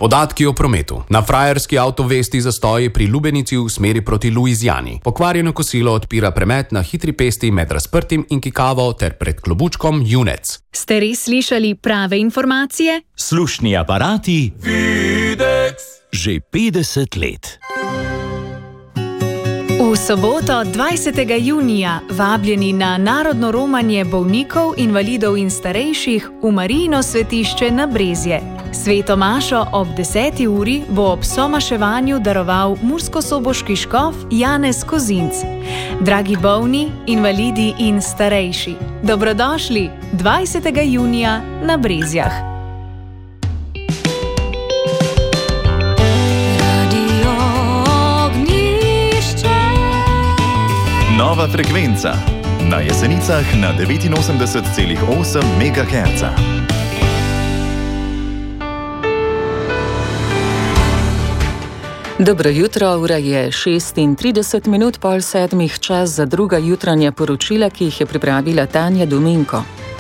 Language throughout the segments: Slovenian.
Podatki o prometu. Na frajerski avtovesti zastoji pri Lubenici v smeri proti Luizijani. Pokvarjeno kosilo odpira promet na hitri pesti med Razprtim in Kikavo ter pred klobučkom Junec. Ste res slišali prave informacije? Slušni aparati Videx že 50 let. V soboto 20. junija vabljeni na narodno romanje bolnikov, invalidov in starejših v Marijino svetišče na Brezje. Sveto mašo ob 10. uri bo ob somaševanju daroval murskosoboški škof Janez Kozinc. Dragi bolni, invalidi in starejši, dobrodošli 20. junija na Brezjah. Nova frekvenca na Jesenicah na 89,8 MHz. Dobro jutro, ura je 36 minut pol 7, čas za druga jutranja poročila, ki jih je pripravila Tanja Dominko.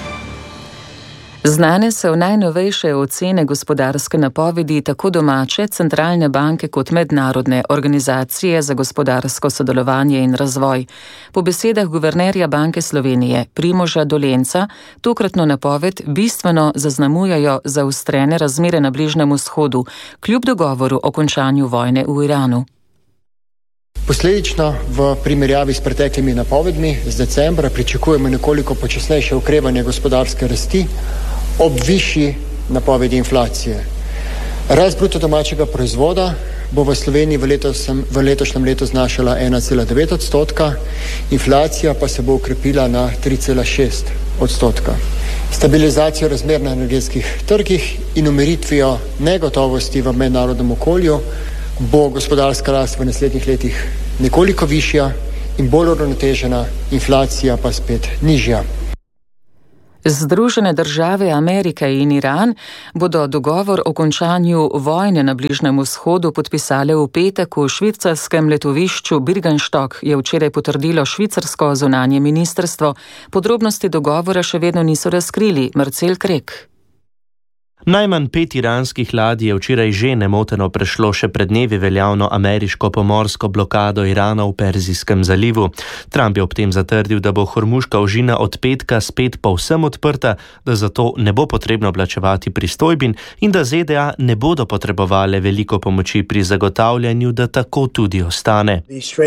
Znane so najnovejše ocene gospodarske napovedi tako domače, centralne banke kot mednarodne organizacije za gospodarsko sodelovanje in razvoj. Po besedah guvernerja Banke Slovenije Primoža Dolenca tokratno napoved bistveno zaznamujajo zaostrene razmere na Bližnjem vzhodu, kljub dogovoru o končanju vojne v Iranu. Posledično v primerjavi s preteklimi napovedmi z decembra pričakujemo nekoliko počasnejše okrevanje gospodarske rasti ob višji napovedi inflacije. Rast bruto domačega proizvoda bo v Sloveniji v letošnjem letu znašala 1,9%, inflacija pa se bo okrepila na 3,6%. Stabilizacijo razmer na energetskih trgih in umiritvijo negotovosti v mednarodnem okolju bo gospodarska rast v naslednjih letih nekoliko višja in bolj uravnotežena, inflacija pa spet nižja. Združene države Amerike in Iran bodo dogovor o končanju vojne na Bližnjem vzhodu podpisale v petek v švicarskem letovišču Birkenstock, je včeraj potrdilo švicarsko zunanje ministrstvo. Podrobnosti dogovora še vedno niso razkrili. Marcel Krek. Najmanj 5 iranskih ladij je včeraj že nemoteno prešlo še pred dnevi veljavno ameriško pomorsko blokado Irana v Perzijskem zalivu. Trump je ob tem zatrdil, da bo Hormuška ožina od petka spet povsem odprta, da zato ne bo potrebno plačevati pristojbin in da ZDA ne bodo potrebovale veliko pomoči pri zagotavljanju, da tako tudi ostane.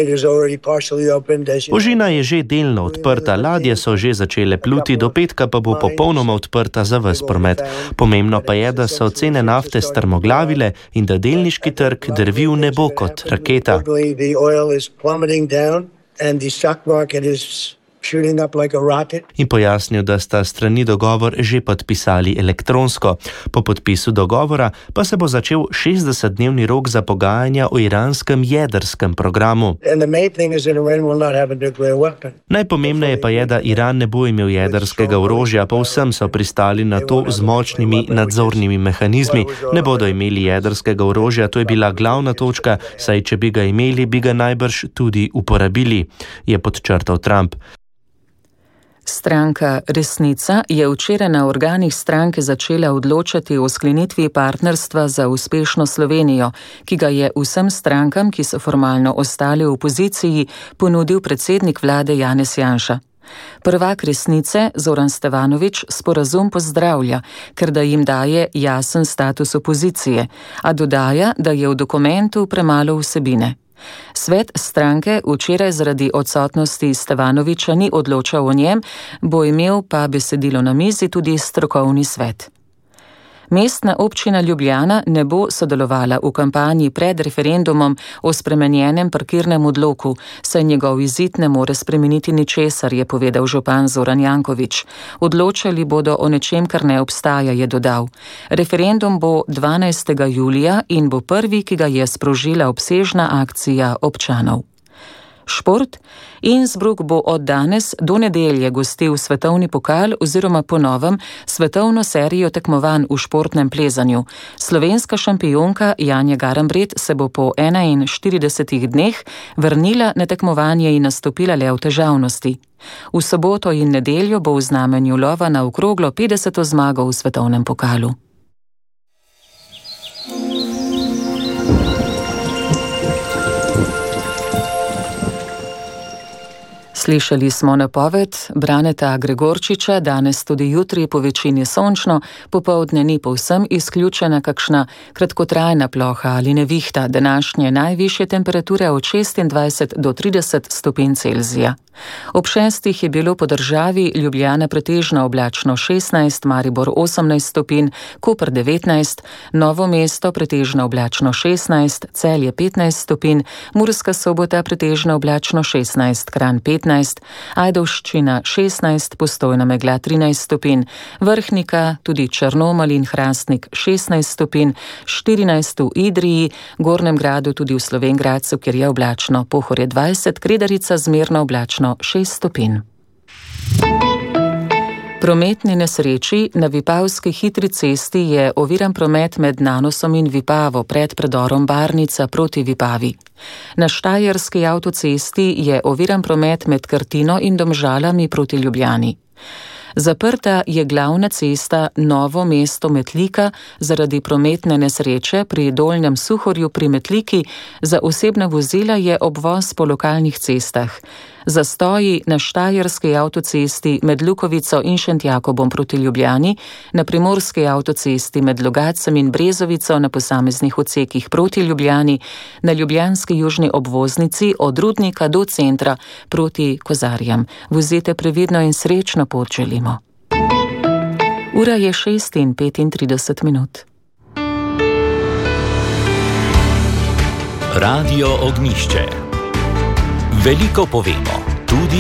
Ožina je že delno odprta, ladje so že začele pluti, do petka pa bo popolnoma odprta za ves promet. Pomembno pa je, da so cene nafte strmoglavile in da delniški trg drvi v nebo kot raketa. In pojasnil, da sta strani dogovor že podpisali elektronsko. Po podpisu dogovora pa se bo začel 60-dnevni rok za pogajanja o iranskem jedrskem programu. Najpomembneje pa je, da Iran ne bo imel jedrskega orožja, povsem so pristali na to z močnimi nadzornimi mehanizmi. Ne bodo imeli jedrskega orožja, to je bila glavna točka, saj če bi ga imeli, bi ga najbrž tudi uporabili, je podčrtal Trump. Stranka Resnica je včeraj na organih stranke začela odločati o sklenitvi partnerstva za uspešno Slovenijo, ki ga je vsem strankam, ki so formalno ostali v opoziciji, ponudil predsednik vlade Janez Janša. Prvak Resnice, Zoran Stevanović, sporazum pozdravlja, ker da jim daje jasen status opozicije, a dodaja, da je v dokumentu premalo vsebine. Svet stranke včeraj zaradi odsotnosti Stevanovića ni odločal o njem, bo imel pa besedilo na mizi tudi strokovni svet. Mestna občina Ljubljana ne bo sodelovala v kampanji pred referendumom o spremenjenem parkirnem odloku, saj njegov izid ne more spremeniti ničesar, je povedal župan Zoran Janković. Odločali bodo o nečem, kar ne obstaja, je dodal. Referendum bo 12. julija in bo prvi, ki ga je sprožila obsežna akcija občanov. Šport. Innsbruck bo od danes do nedelje gostil svetovni pokal oziroma po novem svetovno serijo tekmovanj v športnem plezanju. Slovenska šampionka Janja Garnbret se bo po 41 dneh vrnila na tekmovanje in nastopila le v težavnosti. V soboto in nedeljo bo v znamenju lova na okroglo 50. zmago v svetovnem pokalu. Slišali smo napoved Braneta Gregorčiča, danes tudi jutri po večini sončno, popoldne ni povsem izključena kakšna kratkotrajna ploha ali nevihta, današnje najvišje temperature od 26 do 30 stopinj Celzija. Ob 6 je bilo po državi Ljubljana pretežno oblačno 16, Maribor 18 stopinj, Koper 19, Novo mesto pretežno oblačno 16, Celje 15 stopinj, Murska Sobota pretežno oblačno 16, Kranj 15, Ajdovščina 16, Postojna megla 13 stopinj, Vrhnika, tudi Črnomelj in Hrastnik 16 stopinj, 14 v Idriji, Gornjem Gradu tudi v Slovenj Gradcu, kjer je oblačno, Pohorje 20, Kredarica zmerno oblačno 6 stopinj. Prometni nesreči na Vipavski hitri cesti je oviran promet med Nanosom in Vipavo pred predorom Barnica proti Vipavi. Na Štajerski avtocesti je oviran promet med Krtino in Domžalami proti Ljubljani. Zaprta je glavna cesta Novo mesto-Metlika zaradi prometne nesreče pri Dolnjem Suhorju pri Metliki, za osebna vozila je obvoz po lokalnih cestah. Zastoji na Štajerski avtocesti med Lukovico in Šentjakobom proti Ljubljani, na Primorski avtocesti med Logacem in Brezovico na posameznih odsekih proti Ljubljani, na ljubljanski južni obvoznici od Rudnika do centra proti Kozarjam. Vozite previdno in srečno pot želimo. Ura je 6:35 minut. Radio Ognjišče. Veliko povemo, tudi